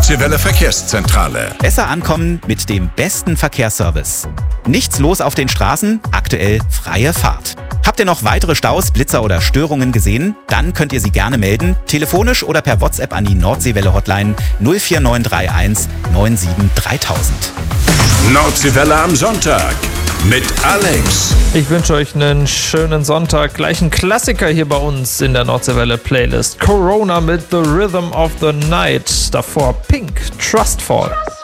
Nordseewelle Verkehrszentrale. Besser ankommen mit dem besten Verkehrsservice. Nichts los auf den Straßen, aktuell freie Fahrt. Habt ihr noch weitere Staus, Blitzer oder Störungen gesehen? Dann könnt ihr sie gerne melden, telefonisch oder per WhatsApp an die Nordseewelle-Hotline 04931 97 3000. Nordseewelle am Sonntag mit Alex. Ich wünsche euch einen schönen Sonntag. Gleich ein Klassiker hier bei uns in der Nordseewelle-Playlist. Corona mit The Rhythm of the Night. Davor Pink, Trustfall.